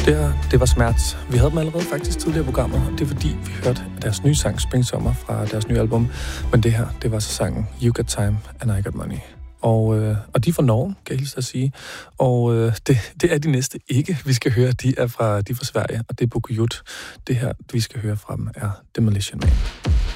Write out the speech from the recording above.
Det var Smerts. Vi havde dem allerede faktisk tidligere i programmet, og det er fordi, vi hørte deres nye sang Spring Summer fra deres nye album. Men det her, det var så sangen You Got Time and I Got Money. Og de er fra Norge, kan jeg hilse at sige. Og det er de næste ikke, vi skal høre. De er fra Sverige, og det er Bokujut. Det her, vi skal høre fra dem, er Demolition Man.